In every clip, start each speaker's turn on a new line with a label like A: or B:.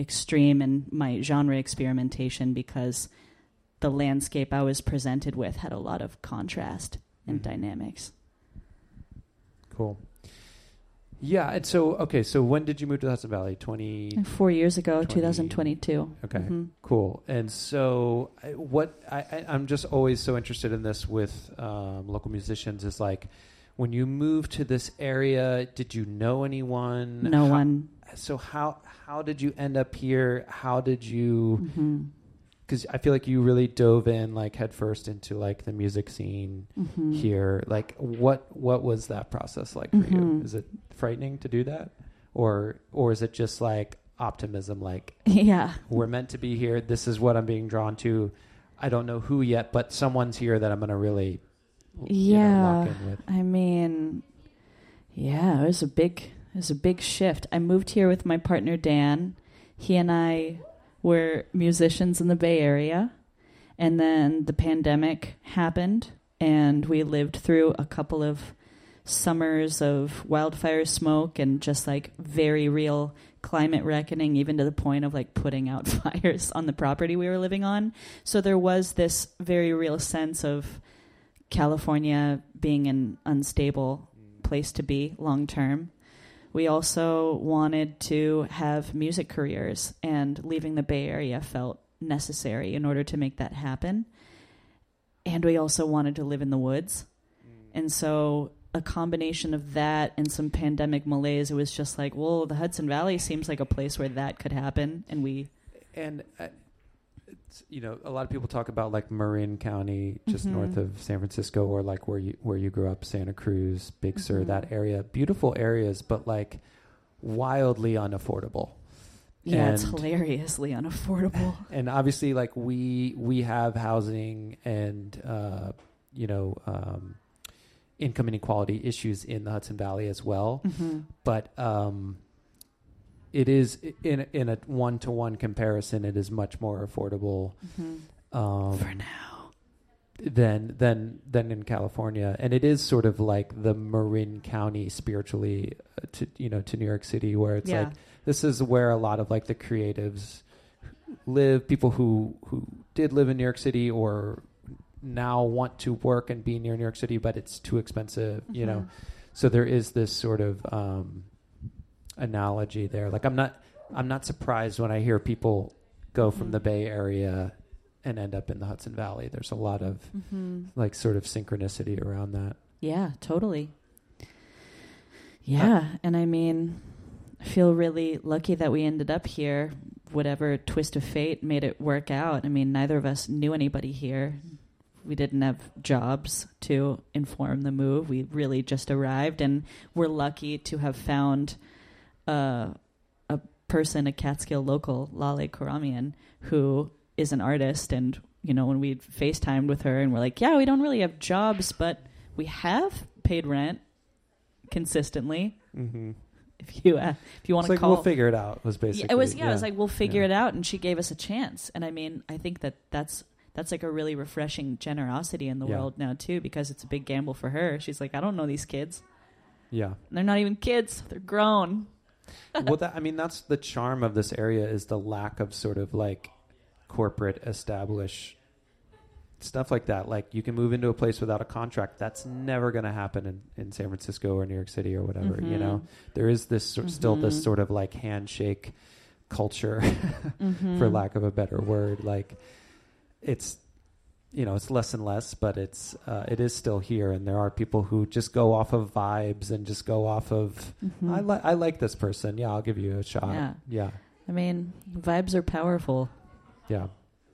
A: extreme in my genre experimentation because the landscape I was presented with had a lot of contrast and dynamics.
B: Cool. Yeah, and so when did you move to the Hudson Valley?
A: 4 years ago, 2022.
B: Okay, cool. And so I'm just always so interested in this with local musicians is like, when you moved to this area, did you know anyone?
A: No one.
B: So how did you end up here? How did you... Because I feel like you really dove in like headfirst into like the music scene here. Like what was that process like for you? Is it frightening to do that? Or is it just like optimism? Like,
A: yeah,
B: we're meant to be here. This is what I'm being drawn to. I don't know who yet, but someone's here that I'm going to really lock in with.
A: I mean, yeah, it was a big shift. I moved here with my partner, Dan. He and I were musicians in the Bay Area, and then the pandemic happened, and we lived through a couple of summers of wildfire smoke and just like very real climate reckoning, even to the point of like putting out fires on the property we were living on. So there was this very real sense of California being an unstable place to be long term. We also wanted to have music careers, and leaving the Bay Area felt necessary in order to make that happen. And we also wanted to live in the woods. And so a combination of that and some pandemic malaise, it was just like, well, the Hudson Valley seems like a place where that could happen. And
B: a lot of people talk about like Marin County, just north of San Francisco, or like where you grew up, Santa Cruz, Big Sur, that area. Beautiful areas, but like wildly unaffordable.
A: Yeah, it's hilariously unaffordable.
B: And obviously, like we have housing and income inequality issues in the Hudson Valley as well. But it is in a one-to-one comparison, it is much more affordable
A: for now
B: than in California. And it is sort of like the Marin County spiritually to New York City, where it's like this is where a lot of like the creatives live, people who did live in New York City or now want to work and be near New York City, but it's too expensive, So there is this sort of analogy there. Like I'm not surprised when I hear people go from the Bay Area and end up in the Hudson Valley. There's a lot of like sort of synchronicity around that.
A: Yeah, totally. Yeah, and I mean, I feel really lucky that we ended up here. Whatever twist of fate made it work out. I mean, neither of us knew anybody here. We didn't have jobs to inform the move. We really just arrived, and we're lucky to have found a person, a Catskill local, Lale Karamian, who is an artist. And, when we FaceTimed with her and we're like, yeah, we don't really have jobs, but we have paid rent consistently. If you want to call,
B: we'll figure it out. Was basically
A: it was like, we'll figure it out. And she gave us a chance. And I mean, I think that's like a really refreshing generosity in the world now too, because it's a big gamble for her. She's like, I don't know these kids.
B: Yeah.
A: And they're not even kids. They're grown.
B: Well, that's the charm of this area, is the lack of sort of like corporate established stuff like that. Like you can move into a place without a contract. That's never going to happen in San Francisco or New York City or whatever. There is this still this sort of like handshake culture, for lack of a better word. Like it's it's less and less, but it is still here, and there are people who just go off of vibes and just go off of I like this person. Yeah, I'll give you a shot. Yeah.
A: I mean, vibes are powerful.
B: Yeah.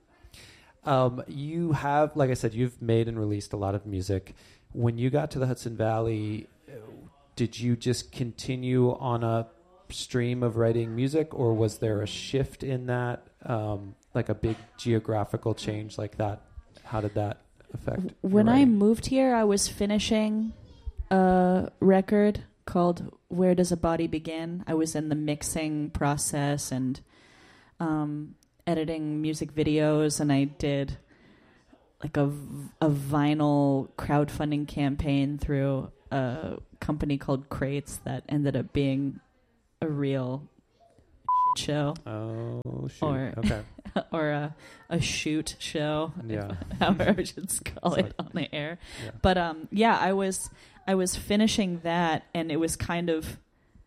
B: You have, like I said, you've made and released a lot of music. When you got to the Hudson Valley, did you just continue on a stream of writing music, or was there a shift in that, like a big geographical change like that? How did that affect?
A: When I moved here, I was finishing a record called Where Does a Body Begin? I was in the mixing process and editing music videos, and I did like a vinyl crowdfunding campaign through a company called Crates that ended up being a real shit show.
B: Oh, shoot.
A: Or
B: Okay.
A: or a shoot show.
B: Yeah.
A: However I should call it on the air.
B: Yeah.
A: But I was finishing that, and it was kind of,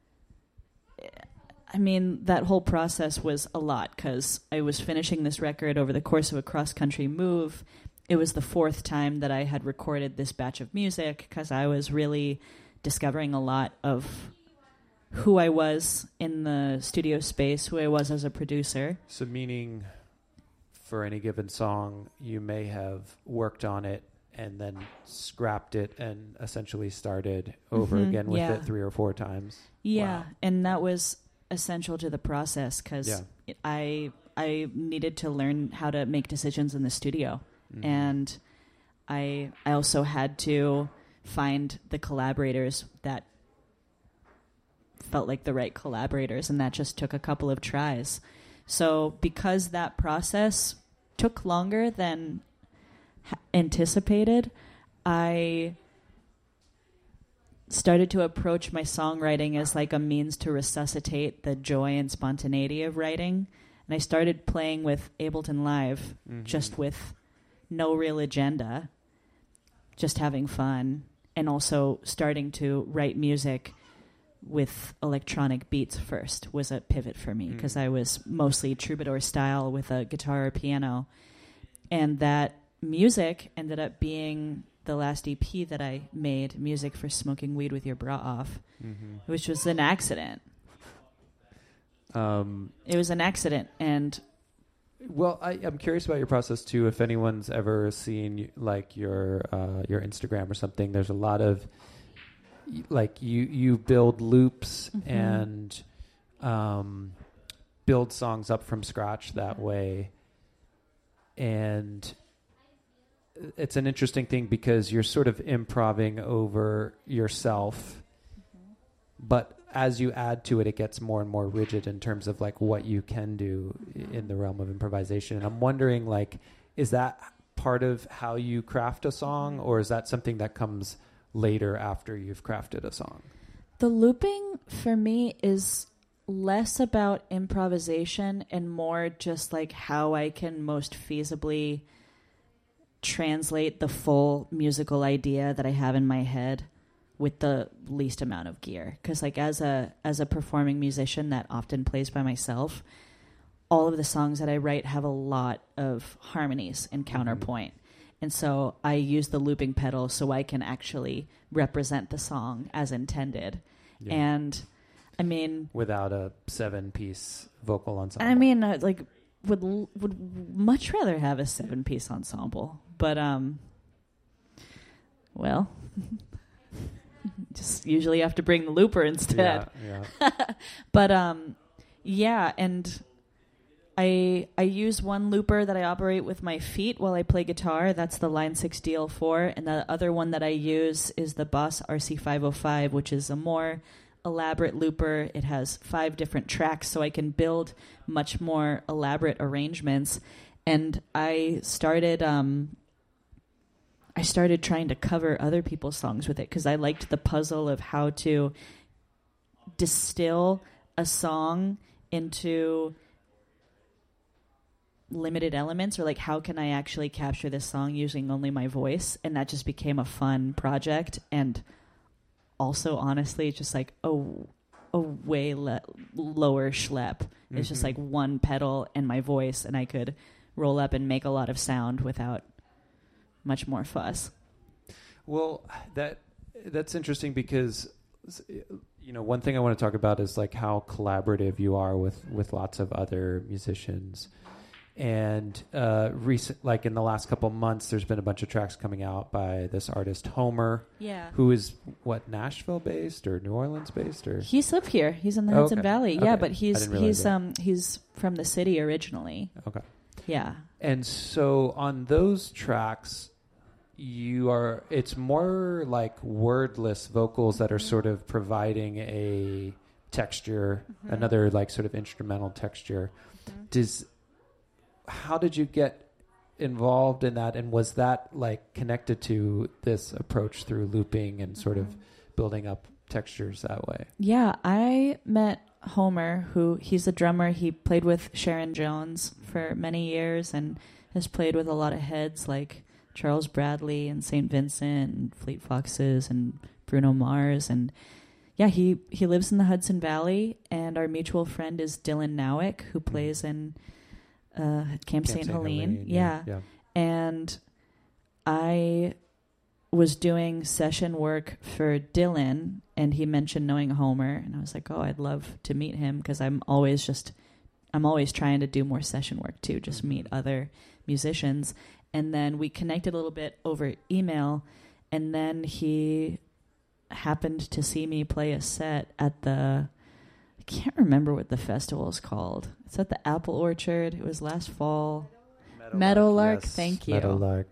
A: I mean, that whole process was a lot because I was finishing this record over the course of a cross-country move. It was the fourth time that I had recorded this batch of music because I was really discovering a lot of who I was in the studio space, who I was as a producer.
B: So meaning for any given song, you may have worked on it and then scrapped it and essentially started over again with it 3 or 4 times.
A: Yeah,
B: Wow.
A: and that was essential to the process because I needed to learn how to make decisions in the studio. And I also had to find the collaborators that felt like the right collaborators, and that just took a couple of tries. So because that process took longer than anticipated, I started to approach my songwriting as like a means to resuscitate the joy and spontaneity of writing. And I started playing with Ableton Live just with no real agenda, just having fun, and also starting to write music with electronic beats first was a pivot for me because I was mostly troubadour style with a guitar or piano. And that music ended up being the last EP that I made, music for Smoking Weed with Your Bra Off, which was an accident. It was an accident, and
B: well, I'm curious about your process too. If anyone's ever seen like your Instagram or something, there's a lot of like you build loops and build songs up from scratch that way, and it's an interesting thing because you're sort of improvising over yourself, but as you add to it, it gets more and more rigid in terms of like what you can do in the realm of improvisation. And I'm wondering, like, is that part of how you craft a song, or is that something that comes later after you've crafted a song?
A: The looping for me is less about improvisation and more just like how I can most feasibly translate the full musical idea that I have in my head with the least amount of gear. Because like as a performing musician that often plays by myself, all of the songs that I write have a lot of harmonies and counterpoint. And so I use the looping pedal so I can actually represent the song as intended.
B: Yeah.
A: And I mean,
B: without a 7-piece vocal ensemble.
A: I mean, like would much rather have a 7-piece ensemble, but well, just usually have to bring the looper instead.
B: Yeah.
A: But yeah, and I use one looper that I operate with my feet while I play guitar. That's the Line 6 DL4, and the other one that I use is the Boss RC505, which is a more elaborate looper. It has 5 different tracks, so I can build much more elaborate arrangements. And I started trying to cover other people's songs with it because I liked the puzzle of how to distill a song into limited elements, or like how can I actually capture this song using only my voice. And that just became a fun project, and also honestly just like a way lower schlep. It's just like one pedal and my voice, and I could roll up and make a lot of sound without much more fuss.
B: Well, that's interesting because, you know, one thing I want to talk about is like how collaborative you are with lots of other musicians. And like in the last couple months, there's been a bunch of tracks coming out by this artist Homer, who is Nashville based or New Orleans based, or
A: he's up here. He's in the Hudson Valley. Yeah, but he's from the city originally. Okay. Yeah.
B: And so on those tracks, it's more like wordless vocals that are sort of providing a texture, another like sort of instrumental texture. How did you get involved in that, and was that like connected to this approach through looping and sort of building up textures that way.
A: Yeah, I met Homer, he's a drummer. He played with Sharon Jones for many years and has played with a lot of heads like Charles Bradley and St. Vincent and Fleet Foxes and Bruno Mars. And yeah, he lives in the Hudson Valley, and our mutual friend is Dylan Nowick, who plays in Camp St. Helene. Yeah. And I was doing session work for Dylan, and he mentioned knowing Homer, and I was like, oh, I'd love to meet him, because I'm always trying to do more session work too, just meet other musicians. And then we connected a little bit over email, and then he happened to see me play a set at I can't remember what the festival is called. It's at the Apple Orchard. It was last fall. Meadowlark, yes. Thank you.
B: Meadowlark.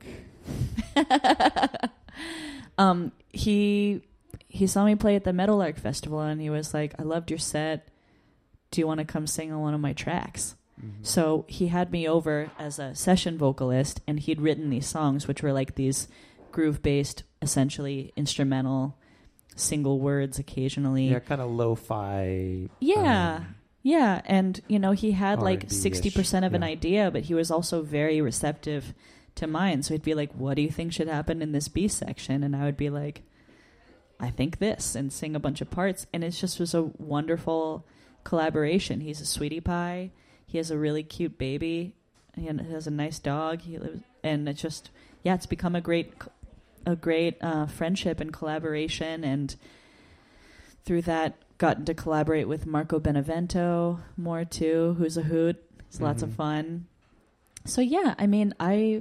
A: He saw me play at the Meadowlark Festival, and he was like, I loved your set. Do you want to come sing on one of my tracks? Mm-hmm. So he had me over as a session vocalist, and he'd written these songs, which were like these groove-based, essentially instrumental, single words occasionally.
B: Yeah, kind of lo-fi.
A: Yeah. Yeah, and, he had like
B: R&B-ish,
A: 60% of an idea, but he was also very receptive to mine. So he'd be like, what do you think should happen in this B section? And I would be like, I think this, and sing a bunch of parts. And it just was a wonderful collaboration. He's a sweetie pie. He has a really cute baby. He has a nice dog. He lives, and it's just, it's become a great friendship and collaboration. And through that, gotten to collaborate with Marco Benevento more too, who's a hoot. It's lots of fun. So yeah, I mean, I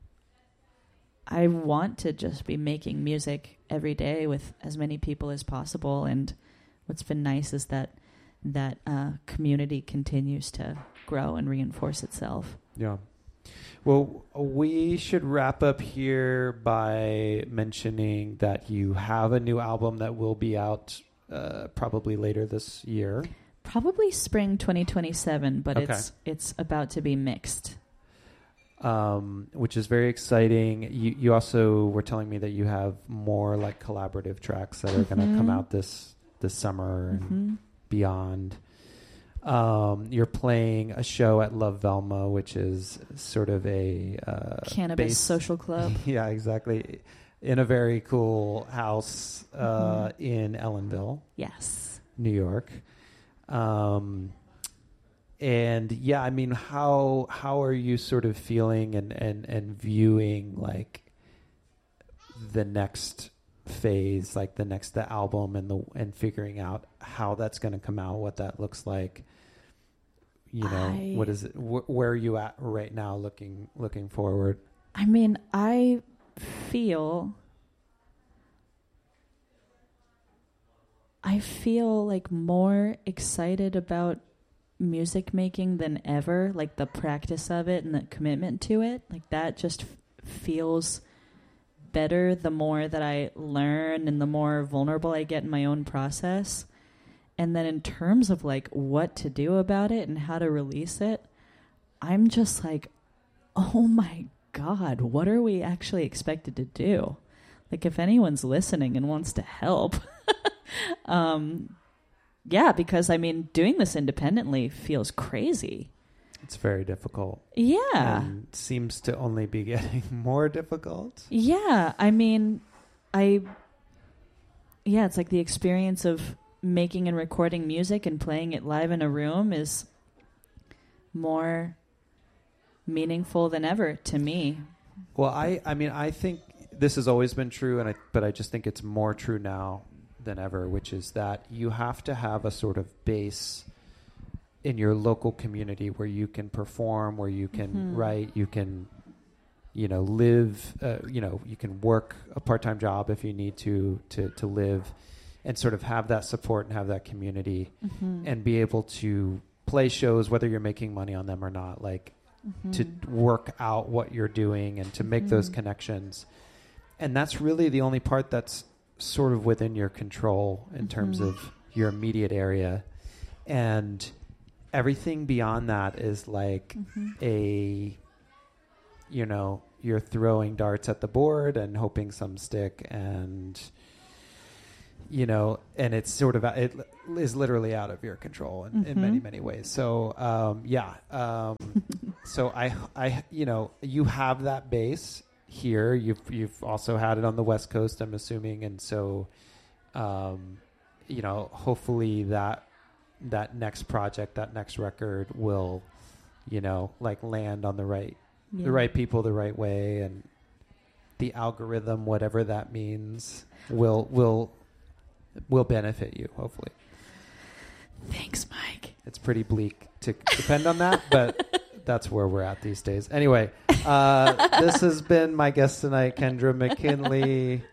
A: want to just be making music every day with as many people as possible. And what's been nice is that community continues to grow and reinforce itself.
B: Yeah. Well, we should wrap up here by mentioning that you have a new album that will be out probably later this year.
A: Probably spring 2027, but okay. It's about to be mixed.
B: Which is very exciting. You also were telling me that you have more like collaborative tracks that are going to come out this summer and beyond. You're playing a show at Love Velma, which is sort of a
A: cannabis social club.
B: Yeah, exactly. In a very cool house in Ellenville.
A: Yes.
B: New York. And yeah, I mean, how are you sort of feeling and viewing like the next phase, like the album and figuring out how that's going to come out, what that looks like? What is it? Where are you at right now looking forward?
A: I mean, I feel like more excited about music making than ever, like the practice of it and the commitment to it. Like that just feels better the more that I learn and the more vulnerable I get in my own process. And then in terms of like what to do about it and how to release it, I'm just like, oh my God, what are we actually expected to do? Like if anyone's listening and wants to help, yeah, because I mean, doing this independently feels crazy.
B: It's very difficult.
A: Yeah.
B: And seems to only be getting more difficult.
A: Yeah. I mean, it's like the experience of making and recording music and playing it live in a room is more meaningful than ever to me.
B: Well, I mean, I think this has always been true, but I just think it's more true now than ever, which is that you have to have a sort of base in your local community where you can perform, where you can write, you can, live, you can work a part-time job if you need to live, and sort of have that support and have that community and be able to play shows, whether you're making money on them or not, like to work out what you're doing and to make those connections. And that's really the only part that's sort of within your control in terms of your immediate area. And everything beyond that is like you're throwing darts at the board and hoping some stick, and and it's sort of it is literally out of your control in many, many ways. So so I you have that base here. You've also had it on the West Coast, I'm assuming, and so hopefully that next project, that next record will land on the right people the right way, and the algorithm, whatever that means, will benefit you, hopefully.
A: Thanks, Mike.
B: It's pretty bleak to depend on that, but that's where we're at these days. Anyway, this has been my guest tonight, Kendra McKinley.